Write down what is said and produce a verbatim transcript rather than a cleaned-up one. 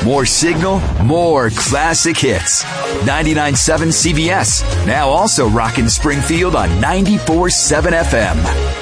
more signal, more classic hits. ninety-nine point seven C B S, now also rocking Springfield on ninety-four point seven F M.